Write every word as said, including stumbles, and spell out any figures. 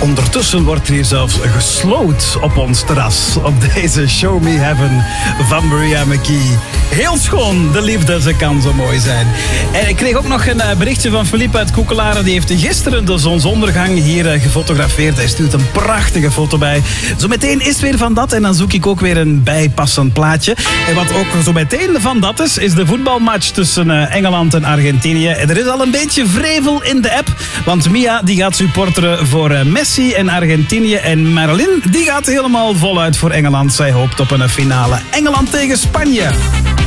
Ondertussen wordt hier zelfs gesloot op ons terras. Op deze Show Me Heaven van Maria McKee. Heel schoon, de liefde, ze kan zo mooi zijn. En ik kreeg ook nog een berichtje van Philippe uit Koekelaren. Die heeft gisteren de zonsondergang hier gefotografeerd. Hij stuurt een prachtige foto bij. Zometeen is weer van dat en dan zoek ik ook weer een bijpassend plaatje. En wat ook zo meteen van dat is, is de voetbalmatch tussen Engeland en Argentinië. En er is al een beetje vrevel in de app, want Mia die gaat supporteren voor Messi en Argentinië. En Marilyn die gaat helemaal voluit voor Engeland. Zij hoopt op een finale Engeland tegen Spanje.